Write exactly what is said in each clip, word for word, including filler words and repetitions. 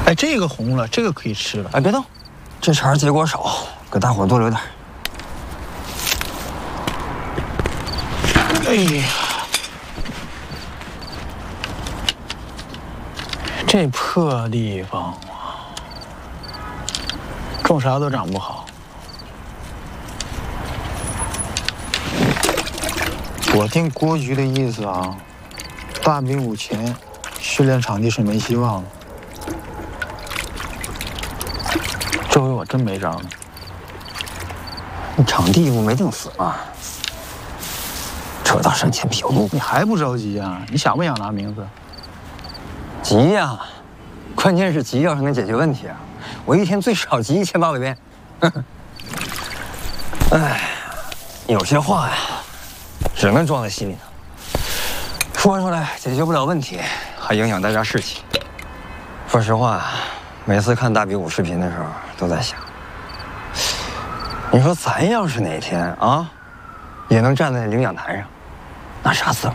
哎，这个红了，这个可以吃了。 哎，别动，这茬结果少，给大伙多留点。 哎呀，这破地方啊，种啥都长不好。我听郭局的意思啊，大比武前训练场地是没希望的。这回我真没招了。 你场地不没定死吗？扯到山前必有路， 你还不着急啊？你想不想拿名字？ 急呀、啊！关键是急要是能解决问题啊！我一天最少急一千八百遍。哎，有些话呀，只能装在心里头，说出来解决不了问题，还影响大家士气。说实话，每次看大比武视频的时候，都在想，你说咱要是哪天啊，也能站在领奖台上，那啥滋味？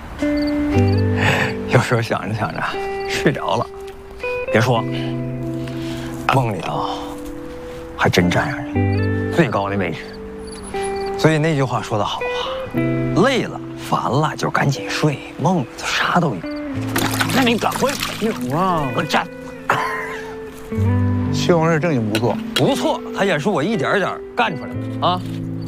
有时候想着想着睡着了，别说，梦里头还真站上去最高的位置。所以那句话说得好啊，累了烦了就赶紧睡，梦里头啥都有。那你赶快有啊，我站。 西红柿正经不错， 不错，它也是我一点一点干出来的啊。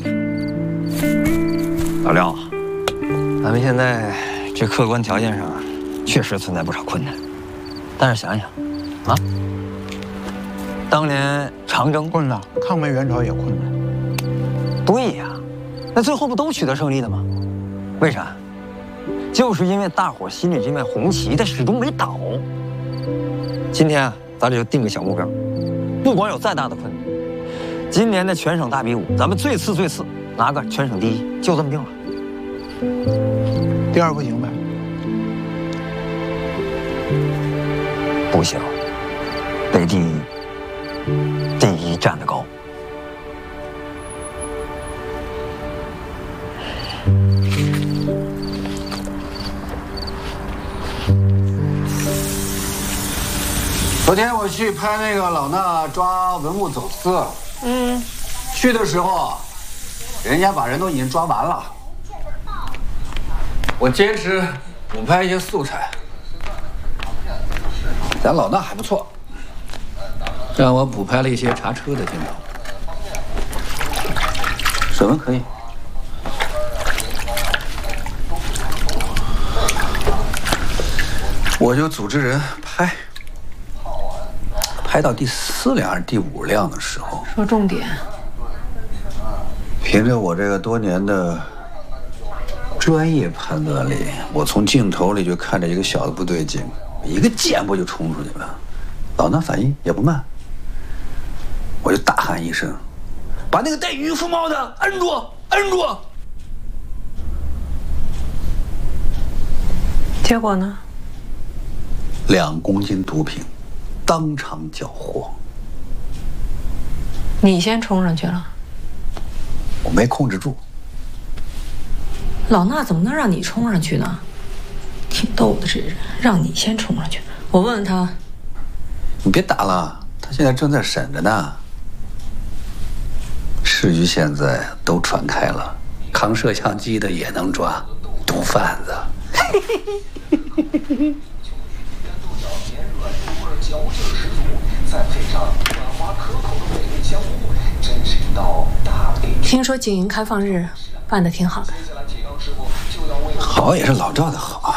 老廖，咱们现在这客观条件上确实存在不少困难，但是想想，啊，当年长征困难，抗美援朝也困难。 对呀，那最后不都取得胜利了吗？为啥？就是因为大伙心里这面红旗它始终没倒。今天啊，咱这就定个小目标，不管有再大的困难，今年的全省大比武，咱们最次最次拿个全省第一，就这么定了。 第二不行呗？ 不行，得第一，第一站得高。 昨天我去拍那个老衲抓文物走私，嗯，去的时候，人家把人都已经抓完了。我坚持补拍一些素材，咱老衲还不错，让我补拍了一些查车的镜头，审问可以。我就组织人拍。拍到第四辆还是第五辆的时候， 说重点。 凭着我这个多年的专业判断力，我从镜头里就看着一个小的不对劲，一个箭步就冲出去了。老衲反应也不慢，我就大喊一声：“把那个戴渔夫帽的摁住！摁住！” 结果呢？ 两公斤毒品。当场缴获。 你先冲上去了， 我没控制住。 老衲怎么能让你冲上去呢？挺逗的，这人让你先冲上去。我问问他， 你别打了，他现在正在审着呢。市局现在都传开了，扛摄像机的也能抓，毒贩子。 嚼劲十足，再配上软滑可口的美味香菇，真是一道大美食。 听说经营开放日办得挺好的。 好也是老赵的好。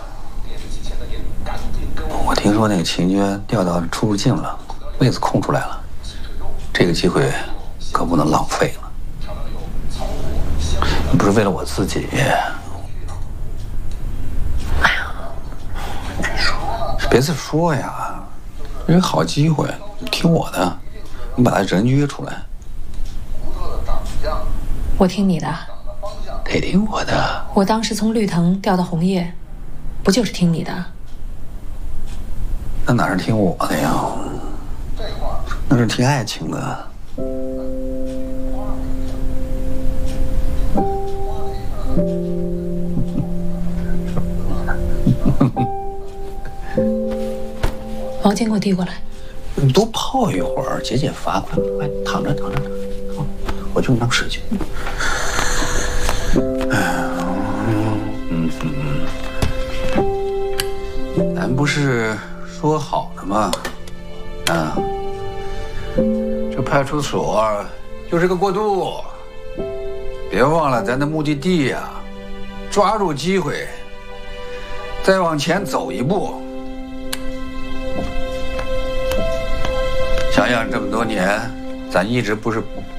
我听说那个秦娟调到出入境了，位子空出来了，这个机会可不能浪费了。不是为了我自己。 哎呀， 别再说呀。这是好机会，你听我的，你把他人约出来。 我听你的， 得听我的。 我当时从绿藤调到红叶，不就是听你的？ 那哪是听我的呀？那是听爱情的。 毛巾给我递过来。 你多泡一会儿，解解乏，快快躺着躺着躺着，我就能使劲。嗯嗯嗯，咱不是说好了吗？啊，这派出所就是个过渡，别忘了咱的目的地呀、啊，抓住机会，再往前走一步。想想这么多年，咱一直不是